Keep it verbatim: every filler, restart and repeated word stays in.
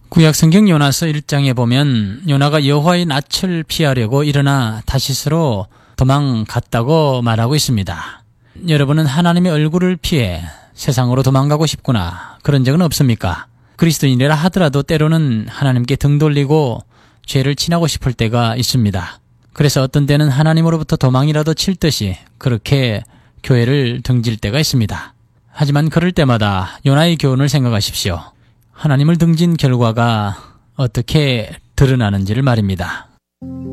구약성경 요나서 일 장에 보면 요나가 여호와의 낯을 피하려고 일어나 다시스로 도망갔다고 말하고 있습니다. 여러분은 하나님의 얼굴을 피해 세상으로 도망가고 싶구나. 그런 적은 없습니까? 그리스도인이라 하더라도 때로는 하나님께 등 돌리고 죄를 친하고 싶을 때가 있습니다. 그래서 어떤 때는 하나님으로부터 도망이라도 칠 듯이 그렇게 교회를 등질 때가 있습니다. 하지만 그럴 때마다 요나의 교훈을 생각하십시오. 하나님을 등진 결과가 어떻게 드러나는지를 말입니다.